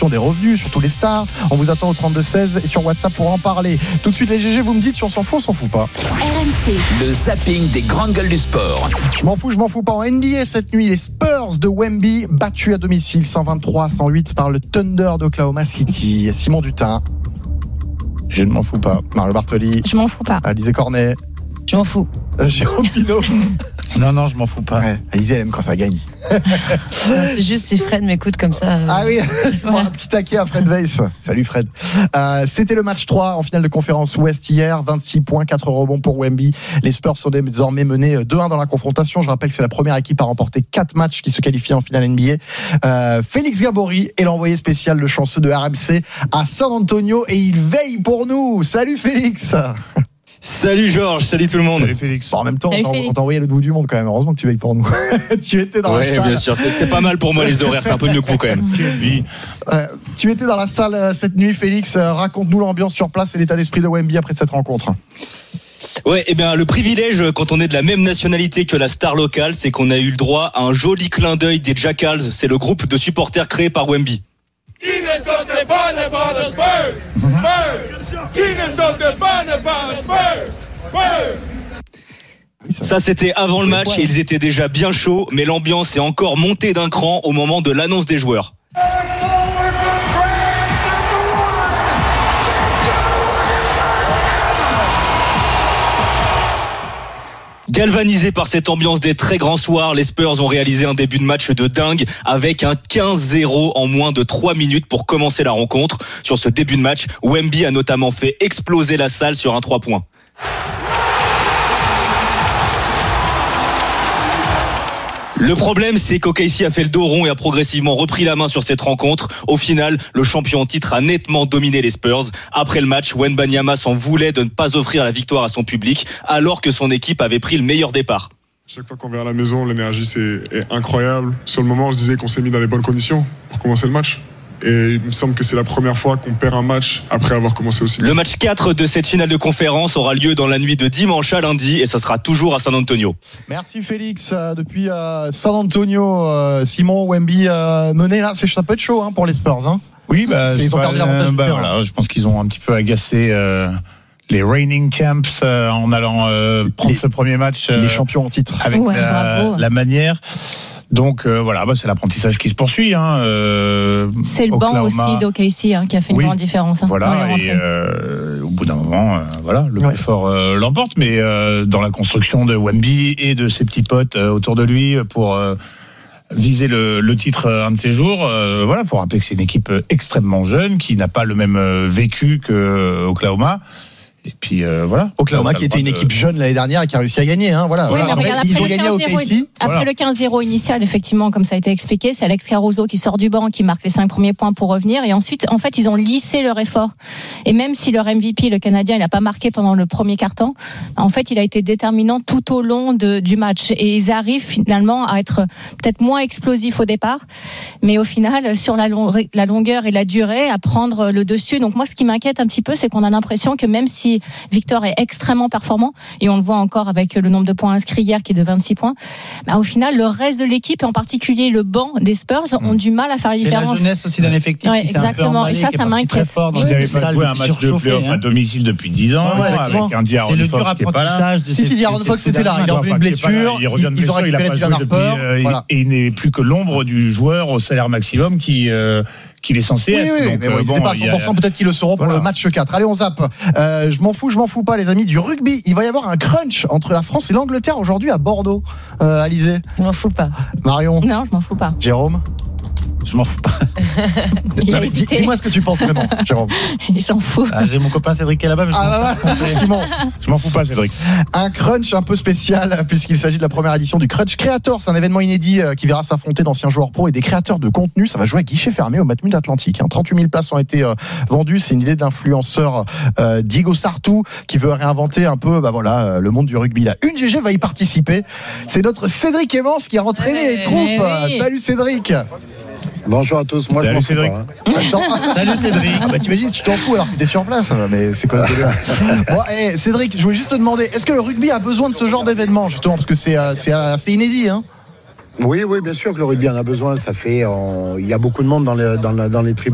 des revenus sur tous les stars. On vous attend au 32-16 et sur WhatsApp pour en parler. Tout de suite les GG, vous me dites si on s'en fout, on s'en fout pas. RMC, le zapping des grandes gueules du sport. Je m'en fous pas. En NBA cette nuit, les Spurs de Wemby battus à domicile 123-108 par le Thunder d'Oklahoma City. Simon Dutin. Je ne m'en fous pas. Mario Bartoli. Je m'en fous pas. Alizé Cornet. Je m'en fous. Jérôme Pinault. Non, je m'en fous pas. Ouais, Alizé, elle aime quand ça gagne. C'est juste si Fred m'écoute comme ça. Ah oui, c'est pour un petit taquet à Fred Weiss. Salut Fred. C'était le match 3 en finale de conférence Ouest hier. 26 points, 4 rebonds pour Wemby. Les Spurs sont désormais menés 2-1 dans la confrontation. Je rappelle que c'est la première équipe à remporter 4 matchs qui se qualifient en finale NBA. Félix Gabory est l'envoyé spécial, le chanceux de RMC à San Antonio et il veille pour nous. Salut Félix. Salut Georges, salut tout le monde. Salut Félix. Bon, en même temps, Salut, on t'a envoyé le bout du monde quand même. Heureusement que tu veilles pour nous. Tu étais dans la salle. Oui, bien sûr, c'est pas mal pour moi les horaires, c'est un peu mieux que vous quand même. Tu étais dans la salle cette nuit, Félix. Raconte-nous l'ambiance sur place et l'état d'esprit de Wemby après cette rencontre. Ouais, et bien le privilège quand on est de la même nationalité que la star locale, c'est qu'on a eu le droit à un joli clin d'œil des Jackals. C'est le groupe de supporters créé par Wemby. Qui ne sont pas les Spurs? Qui ne sont pas les Spurs? Ça c'était avant le match et ils étaient déjà bien chauds, mais l'ambiance est encore montée d'un cran au moment de l'annonce des joueurs. Galvanisés par cette ambiance des très grands soirs, les Spurs ont réalisé un début de match de dingue avec un 15-0 en moins de 3 minutes pour commencer la rencontre. Sur ce début de match, Wemby a notamment fait exploser la salle sur un 3 points. Le problème, c'est qu'OKC a fait le dos rond et a progressivement repris la main sur cette rencontre. Au final, le champion en titre a nettement dominé les Spurs. Après le match, Wembanyama s'en voulait de ne pas offrir la victoire à son public, alors que son équipe avait pris le meilleur départ. Chaque fois qu'on vient à la maison, l'énergie est incroyable. Sur le moment, je disais qu'on s'est mis dans les bonnes conditions pour commencer le match. Et il me semble que c'est la première fois qu'on perd un match après avoir commencé aussi bien. Le match 4 de cette finale de conférence aura lieu dans la nuit de dimanche à lundi et ça sera toujours à San Antonio. Merci Félix. Depuis San Antonio, Simon, Wemby mené là, ça peut être chaud pour les Spurs. Oui, ils ont perdu l'avantage. Voilà, je pense qu'ils ont un petit peu agacé les reigning champs en allant prendre ce premier match. Les champions en titre. Avec la manière. Donc voilà, c'est l'apprentissage qui se poursuit. C'est le banc aussi d'OKC qui a fait une grande différence. Voilà, et au bout d'un moment, le plus fort l'emporte. Mais dans la construction de Wemby et de ses petits potes autour de lui pour viser le titre un de ces jours, faut rappeler que c'est une équipe extrêmement jeune qui n'a pas le même vécu que Oklahoma. Et puis Oklahoma qui était une équipe jeune l'année dernière et qui a réussi à gagner. Ils ont gagné à OKC. Après le 15-0 initial, effectivement, comme ça a été expliqué, c'est Alex Caruso qui sort du banc, qui marque les 5 premiers points pour revenir. Et ensuite, en fait, ils ont lissé leur effort. Et même si leur MVP, le Canadien, il n'a pas marqué pendant le premier quart-temps, en fait, il a été déterminant tout au long du match. Et ils arrivent finalement à être peut-être moins explosifs au départ, mais au final, sur la longueur et la durée, à prendre le dessus. Donc moi, ce qui m'inquiète un petit peu, c'est qu'on a l'impression que même si Victor est extrêmement performant, et on le voit encore avec le nombre de points inscrits hier qui est de 26 points, au final le reste de l'équipe et en particulier le banc des Spurs ont du mal à faire la différence. C'est la jeunesse aussi d'un effectif qui exactement, et ça m'inquiète. Ils n'avaient pas joué un match de play-off à domicile depuis 10 ans avec un D'Aaron Fox qui n'est pas là. Si D'Aaron Fox était là, il a une blessure, ils ont récupéré Dylan Harper et il n'est plus que l'ombre du joueur au salaire maximum qu'il est censé être. Oui, mais ils n'étaient pas à 100%, peut-être qu'ils le seront pour le match 4. Allez, on zappe. Je m'en fous pas, les amis, du rugby. Il va y avoir un crunch entre la France et l'Angleterre aujourd'hui à Bordeaux. Alizé. Je m'en fous pas. Marion. Non, je m'en fous pas. Jérôme. Je m'en fous pas. Dis-moi ce que tu penses vraiment, Jérôme. Il s'en fout. J'ai mon copain Cédric qui est là-bas. Simon. Je m'en fous pas, Cédric. Un crunch un peu spécial puisqu'il s'agit de la première édition du Crunch Creator. C'est un événement inédit qui verra s'affronter d'anciens joueurs pro et des créateurs de contenu. Ça va jouer à guichet fermé au Matmut Atlantique. 38 000 places ont été vendues. C'est une idée de l'influenceur Diego Sartou qui veut réinventer un peu le monde du rugby. Là, une GG va y participer. C'est notre Cédric Evans qui a entraîné les troupes. Salut Cédric. Bonjour à tous, moi je m'en fous pas. Salut Cédric. T'imagines, tu t'en fous alors que t'es sur place. Mais c'est quoi ce délire? Cédric, je voulais juste te demander, est-ce que le rugby a besoin de ce genre d'événement justement, parce que c'est assez inédit, Oui, bien sûr que le rugby en a besoin. Ça fait, il y a beaucoup de monde dans les tribunes.